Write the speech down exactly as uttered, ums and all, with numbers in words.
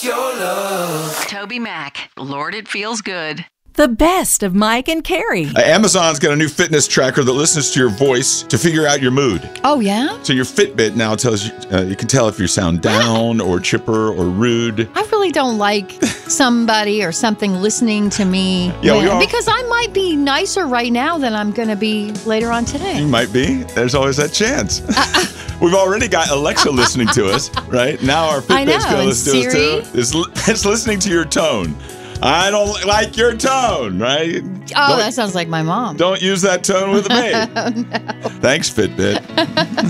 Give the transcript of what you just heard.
It's your love. Toby Mac, Lord, it feels good. The best of Mike and Carrie. Uh, Amazon's got a new fitness tracker that listens to your voice to figure out your mood. Oh, yeah? So your Fitbit now tells you, uh, you can tell if you sound down or chipper or rude. I really don't like somebody or something listening to me. Yeah, when- we all- because I might be nicer right now than I'm going to be later on You today. might be. There's always that chance. We've already got Alexa listening to us, right? Now our I know, Fitbit's going to and listen to us Siri? too. It's, li- it's listening to your tone. I don't like your tone, right? Oh, don't, that sounds like my mom. Don't use that tone with me. Oh, no. Thanks, Fitbit.